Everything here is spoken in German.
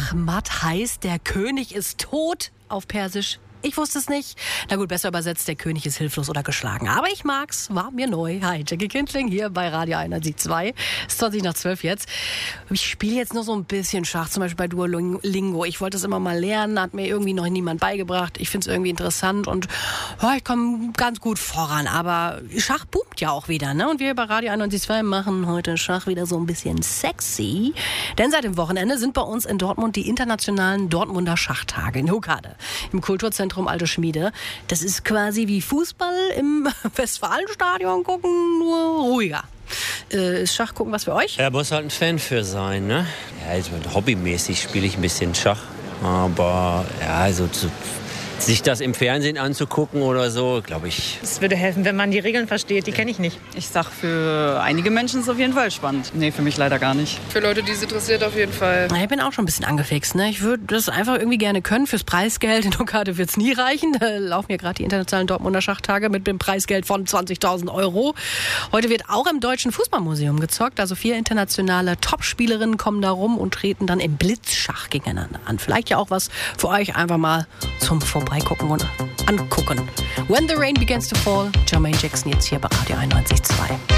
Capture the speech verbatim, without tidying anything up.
Schachmatt heißt, der König ist tot auf Persisch. Ich wusste es nicht. Na gut, besser übersetzt, der König ist hilflos oder geschlagen. Aber ich mag's, war mir neu. Hi, Jackie Kindling hier bei Radio hundertzwei. Es ist zwanzig nach zwölf jetzt. Ich spiele jetzt nur so ein bisschen Schach, zum Beispiel bei Duolingo. Ich wollte es immer mal lernen, hat mir irgendwie noch niemand beigebracht. Ich finde es irgendwie interessant und ja, ich komme ganz gut voran. Aber Schach boomt ja auch wieder, ne? Und wir bei Radio hundertzwei machen heute Schach wieder so ein bisschen sexy. Denn seit dem Wochenende sind bei uns in Dortmund die internationalen Dortmunder Schachtage in Hokkade, im Kulturzentrum Alte Schmiede. Das ist quasi wie Fußball im Westfalenstadion gucken, nur ruhiger. Äh, ist Schach gucken was für euch? Ja, muss halt ein Fan für sein, ne? Ja, also hobbymäßig spiele ich ein bisschen Schach. Aber ja, also zu, sich das im Fernsehen anzugucken oder so, glaube ich. Es würde helfen, wenn man die Regeln versteht. Die kenne ich nicht. Ich sag, für einige Menschen ist es auf jeden Fall spannend. Nee, für mich leider gar nicht. Für Leute, die es interessiert, auf jeden Fall. Na, ich bin auch schon ein bisschen angefixt, ne? Ich würde das einfach irgendwie gerne können. Fürs Preisgeld in Hokkade wird es nie reichen. Da laufen ja gerade die internationalen Dortmunder Schachtage mit dem Preisgeld von zwanzigtausend Euro. Heute wird auch im Deutschen Fußballmuseum gezockt. Also vier internationale Topspielerinnen kommen da rum und treten dann im Blitzschach gegeneinander an. Vielleicht ja auch was für euch einfach mal zum Vorbeigucken und angucken. When the Rain Begins to Fall, Jermaine Jackson jetzt hier bei Radio hundertzwei.